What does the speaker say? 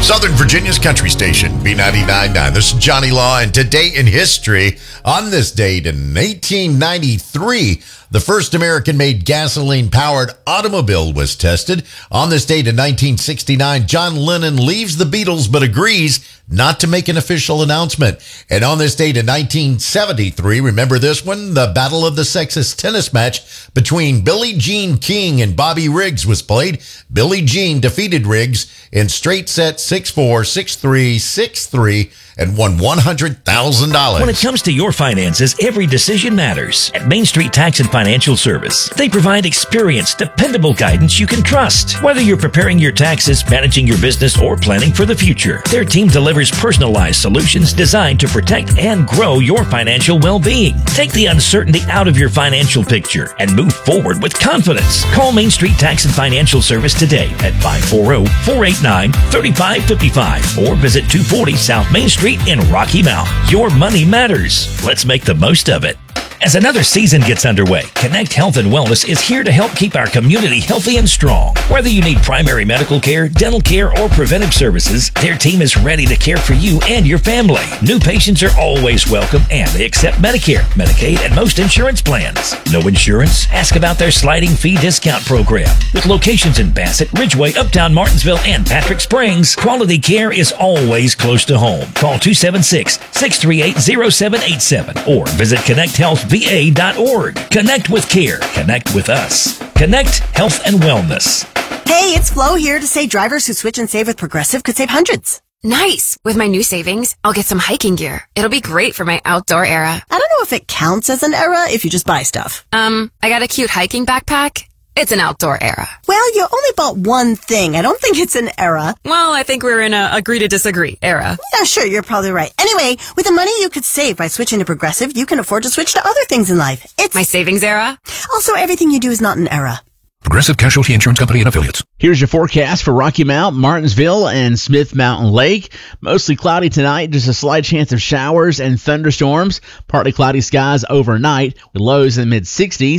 Southern Virginia's country station, B99.9. This is Johnny Law, and today in history, on this date in 1893, the first American-made gasoline-powered automobile was tested. On this date in 1969, John Lennon leaves the Beatles but agrees not to make an official announcement. And on this date in 1973, remember this one? The Battle of the Sexes tennis match between Billie Jean King and Bobby Riggs was played. Billie Jean defeated Riggs in straight sets 6-4, 6-3, 6-3, and won $100,000. When it comes to your finances, every decision matters. At Main Street Tax and Financial Service, they provide experienced, dependable guidance you can trust. Whether you're preparing your taxes, managing your business, or planning for the future, their team delivers personalized solutions designed to protect and grow your financial well-being. Take the uncertainty out of your financial picture and move forward with confidence. Call Main Street Tax and Financial Service today at 540-489-3555 or visit 240 South Main Street in Rocky Mount. Your money matters. Let's make the most of it. As another season gets underway, Connect Health and Wellness is here to help keep our community healthy and strong. Whether you need primary medical care, dental care, or preventive services, their team is ready to care for you and your family. New patients are always welcome, and they accept Medicare, Medicaid, and most insurance plans. No insurance? Ask about their sliding fee discount program. With locations in Bassett, Ridgeway, Uptown Martinsville, and Patrick Springs, quality care is always close to home. Call 276-638-0787 or visit connecthealthva.org. Connect with care. Connect with us. Connect Health and Wellness. Hey, it's Flo here to say drivers who switch and save with Progressive could save hundreds. Nice! With my new savings, I'll get some hiking gear. It'll be great for my outdoor era. I don't know if it counts as an era if you just buy stuff. I got a cute hiking backpack. It's an outdoor era. Well, you only bought one thing. I don't think it's an era. Well, I think we're in a agree to disagree era. Yeah, sure, you're probably right. Anyway, with the money you could save by switching to Progressive, you can afford to switch to other things in life. It's my savings era. Also, everything you do is not an era. Progressive Casualty Insurance Company and Affiliates. Here's your forecast for Rocky Mount, Martinsville, and Smith Mountain Lake. Mostly cloudy tonight, just a slight chance of showers and thunderstorms. Partly cloudy skies overnight with lows in the mid-60s.